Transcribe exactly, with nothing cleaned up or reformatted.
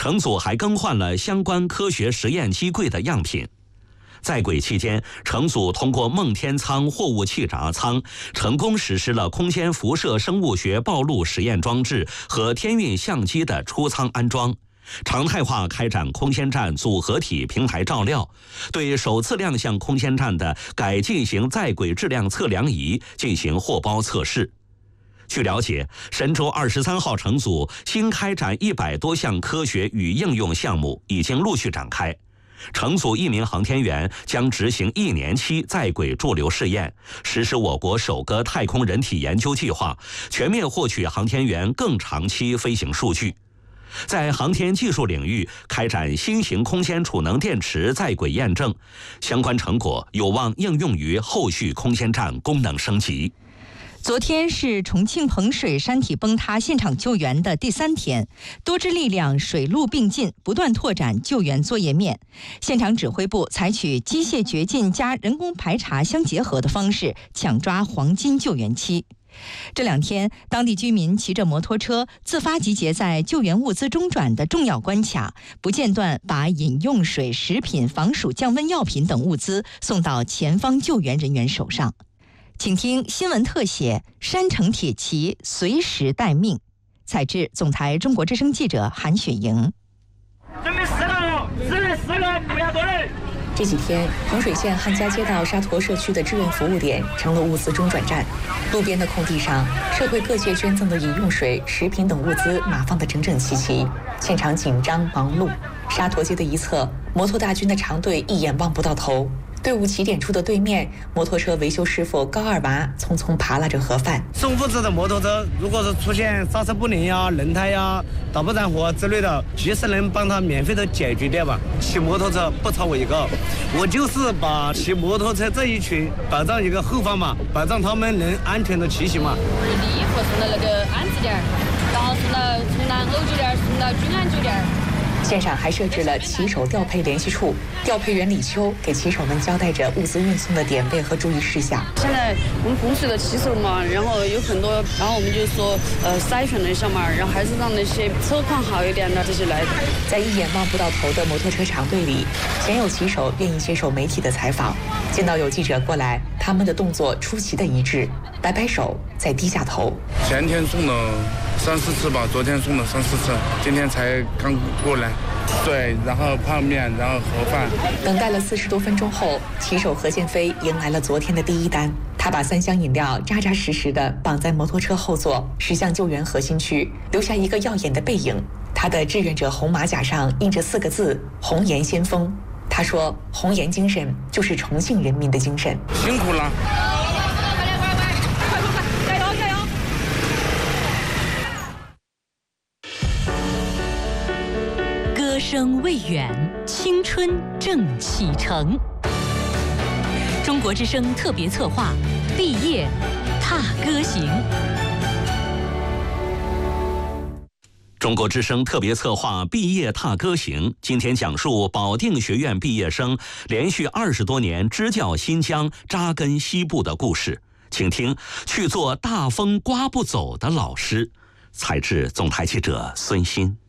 乘组还更换了相关科学实验机柜的样品。在轨期间，乘组通过梦天舱货物气闸舱成功实施了空间辐射生物学暴露实验装置和天运相机的出舱安装，常态化开展空间站组合体平台照料，对首次亮相空间站的改进型在轨质量测量仪进行货包测试。据了解，神舟二十三号乘组新开展一百多项科学与应用项目已经陆续展开。乘组一名航天员将执行一年期在轨驻留试验，实施我国首个太空人体研究计划，全面获取航天员更长期飞行数据。在航天技术领域开展新型空间储能电池在轨验证，相关成果有望应用于后续空间站功能升级。 昨天是重庆彭水山体崩塌现场救援的第三天，多支力量水陆并进，不断拓展救援作业面。现场指挥部采取机械掘进加人工排查相结合的方式，抢抓黄金救援期。这两天，当地居民骑着摩托车自发集结在救援物资中转的重要关卡，不间断把饮用水、食品、防暑降温药品等物资送到前方救援人员手上。请听新闻特写：山城铁骑随时待命。采制总台中国之声记者韩雪莹。 准备四个，四人四个，不要多人。 这几天，彭水县汉家街道沙坨社区的志愿服务点成了物资中转站。路边的空地上，社会各界捐赠的饮用水、食品等物资码放得整整齐齐，现场紧张忙碌。沙坨街的一侧，摩托大军的长队一眼望不到头。队伍起点处的对面，摩托车维修师傅高二娃匆匆扒拉着盒饭。 送物资的摩托车，如果是出现刹车不灵呀、轮胎呀、打不燃火之类的，及时能帮他免费的解决掉吧。骑摩托车不超我一个，我就是把骑摩托车这一群保障一个后方嘛，保障他们能安全的骑行嘛。 礼服送到那个安置点，然后送到从南欧酒店送到君安酒店。 现场还设置了骑手调配联系处，调配员李秋给骑手们交代着物资运送的点位和注意事项。 现在我们彭水的骑手嘛，然后有很多，然后我们就说呃筛选了一下嘛，然后还是让那些车况好一点的这些来。 在一眼望不到头的摩托车长队里，鲜有骑手愿意接受媒体的采访。见到有记者过来，他们的动作出奇的一致，摆摆手，再低下头。 前天送了三四次吧，昨天送了三四次，今天才刚过来。对，然后泡面，然后盒饭。 等待了四十多分钟后，骑手何建飞迎来了昨天的第一单。他把三箱饮料扎扎实实地绑在摩托车后座，驶向救援核心区，留下一个耀眼的背影。他的志愿者红马甲上印着四个字：红颜先锋。他说，红颜精神就是重庆人民的精神。 辛苦了。 歌声未远，青春正启程。中国之声特别策划《毕业踏歌行》。 中国之声特别策划《毕业踏歌行》，今天讲述保定学院毕业生连续二十多年支教新疆、扎根西部的故事。请听去做大风刮不走的老师。采制总台记者孙鑫。